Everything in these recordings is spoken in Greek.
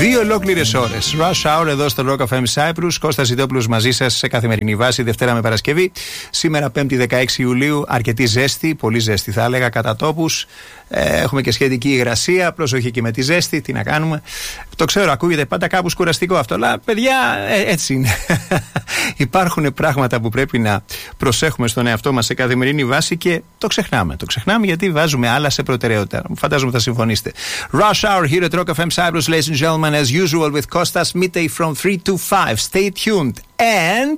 2 ολόκληρες ώρες. Rush Hour εδώ στο Rock FM Cyprus. Κώστας Ιδόπουλος μαζί σας σε καθημερινή βάση, Δευτέρα με Παρασκευή. Σήμερα 5η 16 Ιουλίου, αρκετή ζέστη, πολύ ζέστη θα έλεγα κατά τόπους. Έχουμε και σχετική υγρασία. Προσοχή και με τη ζέστη, τι να κάνουμε. Το ξέρω, ακούγεται πάντα κάπου κουραστικό αυτό, αλλά παιδιά, έτσι είναι. Υπάρχουν πράγματα που πρέπει να προσέχουμε στον εαυτό μας σε καθημερινή βάση και το ξεχνάμε. Το ξεχνάμε γιατί βάζουμε άλλα σε προτεραιότητα. Φαντάζομαι θα συμφωνήσετε. Rush Hour here at Rock FM Cyprus, ladies and gentlemen, as usual with Kostas Mitei from 3 to 5. Stay tuned. And...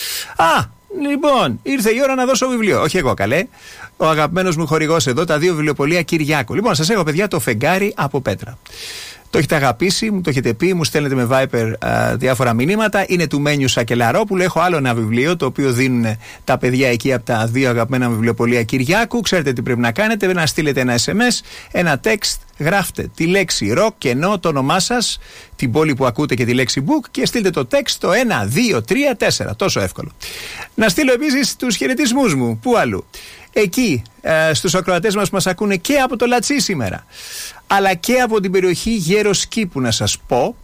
λοιπόν, ήρθε η ώρα να δώσω βιβλίο. Όχι εγώ, καλέ. Ο αγαπημένος μου χορηγός εδώ, τα 2 βιβλιοπωλεία Κυριάκου. Λοιπόν, σας έχω, παιδιά, το Φεγγάρι από Πέτρα. Το έχετε αγαπήσει, μου το έχετε πει, μου στέλνετε με Viper διάφορα μηνύματα. Είναι του Μένιου Σακελαρόπουλου. Έχω άλλο ένα βιβλίο το οποίο δίνουν τα παιδιά εκεί από τα 2 αγαπημένα βιβλιοπωλεία Κυριάκου. Ξέρετε τι πρέπει να κάνετε, να στείλετε ένα SMS, ένα text, γράφτε τη λέξη rock και ενώ το όνομά σας, την πόλη που ακούτε και τη λέξη book και στείλτε το text το 1, 2, 3, 4. Τόσο εύκολο. Να στείλω επίσης τους χαιρετισμούς μου. Πού αλλού? Εκεί, στους ακροατές μας που μας ακούνε και από το Λατσί σήμερα, αλλά και από την περιοχή Γέρος Κήπου να σας πω.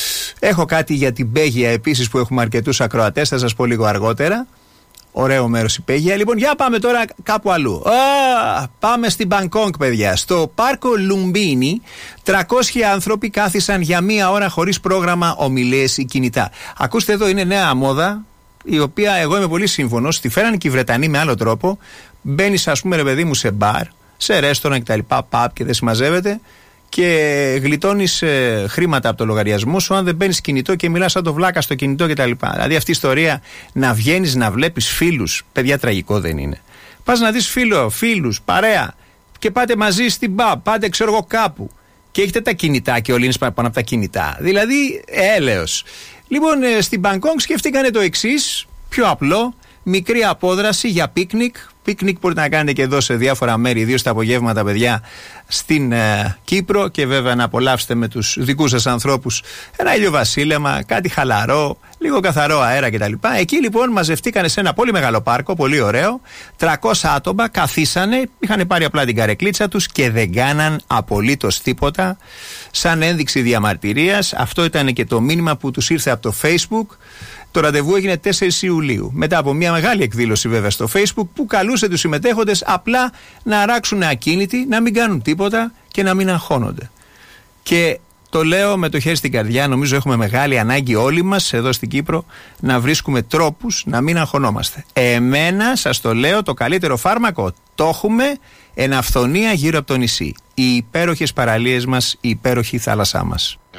Έχω κάτι για την Πέγεια επίσης που έχουμε αρκετούς ακροατές, θα σας πω λίγο αργότερα. Ωραίο μέρος η Πέγεια. Λοιπόν, για πάμε τώρα κάπου αλλού. Πάμε στην Μπαγκόγκ, παιδιά. Στο πάρκο Λουμπίνι 300 άνθρωποι κάθισαν για 1 ώρα χωρίς πρόγραμμα, ομιλίες ή κινητά. Ακούστε εδώ, είναι νέα μόδα, η οποία εγώ είμαι πολύ σύμφωνος. Τη φέρανε και οι Βρετανοί με άλλο τρόπο. Μπαίνεις, ας πούμε, ρε παιδί μου, σε μπαρ, σε ρέστοραν κτλ. Παπ και δεν συμμαζεύεται και γλιτώνεις χρήματα από το λογαριασμό σου αν δεν μπαίνεις κινητό και μιλάς σαν το βλάκα στο κινητό κτλ. Δηλαδή αυτή η ιστορία να βγαίνεις να βλέπεις φίλους, παιδιά, τραγικό δεν είναι? Πας να δεις φίλους, παρέα και πάτε μαζί στην παπ, πάτε ξέρω εγώ κάπου και έχετε τα κινητά και όλοι είναι πάνω από τα κινητά. Δηλαδή έλεος. Λοιπόν, στην Μπαγκόγκ σκεφτήκανε το εξής, πιο απλό. Μικρή απόδραση για πίκνικ. Πίκνικ μπορείτε να κάνετε και εδώ σε διάφορα μέρη, ιδίως τα απογεύματα, παιδιά, στην Κύπρο, και βέβαια να απολαύσετε με τους δικούς σας ανθρώπους ένα ηλιοβασίλεμα, κάτι χαλαρό, λίγο καθαρό αέρα κτλ. Εκεί λοιπόν μαζευτήκανε σε ένα πολύ μεγάλο πάρκο, πολύ ωραίο. 300 άτομα καθίσανε, είχαν πάρει απλά την καρεκλίτσα τους και δεν κάναν απολύτως τίποτα. Σαν ένδειξη διαμαρτυρίας, αυτό ήταν και το μήνυμα που τους ήρθε από το Facebook. Το ραντεβού έγινε 4 Ιουλίου, μετά από μια μεγάλη εκδήλωση βέβαια στο Facebook που καλούσε τους συμμετέχοντες απλά να αράξουν ακίνητοι, να μην κάνουν τίποτα και να μην αγχώνονται. Και το λέω με το χέρι στην καρδιά, νομίζω έχουμε μεγάλη ανάγκη όλοι μας εδώ στην Κύπρο να βρίσκουμε τρόπους να μην αγχωνόμαστε. Εμένα, σας το λέω, το καλύτερο φάρμακο το έχουμε, εν αυθονία γύρω από το νησί. Οι υπέροχες παραλίες μας, η υπέροχη θάλασσά μας.